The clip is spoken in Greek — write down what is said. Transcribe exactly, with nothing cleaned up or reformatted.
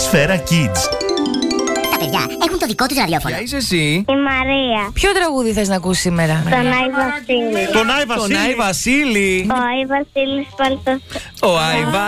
Σφαίρα Kids. Τα παιδιά έχουν το δικό τους ραδιόφωνο. Ποια είσαι εσύ? Η Μαρία. Ποιο τραγούδι θες να ακούσεις σήμερα? Τον Άι Βασίλη. Τον Άι Βασίλη. Τον Άι Βασίλη. Ο Άι Βασίλης Παλτός. Ο Άι